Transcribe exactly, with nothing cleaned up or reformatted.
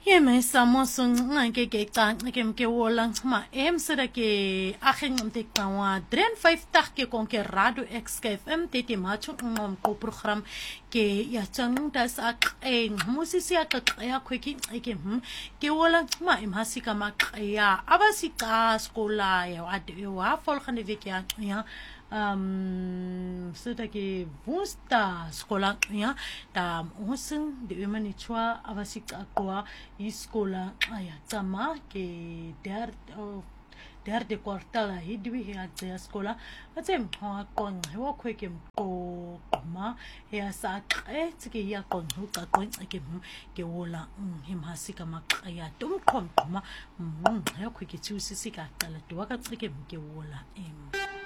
Ye me samosung ngake ke tang ke ke wolang ma em sera ke agen om te kawa drie vyf tig ke kon ke radio X K F M te te macho om ko program ke ya chang das ak en musisi ak ya kweki ke hm ke wolang ma em hasika ma ya abasika skola ya ad wa volgende week ya ja um zodat ke woensdag skola ja da ons de umani chwa abasika kwa iskola aya tama ke der der de kwartala hidwi ya tsa skola atsem ha kon ho kweke ko ma ya sa e tsike ya kon ho ka kon ke ke wola him hasika ma ya tum kom ma ya kweke tsusisi ka tala to ka tsike ke wola em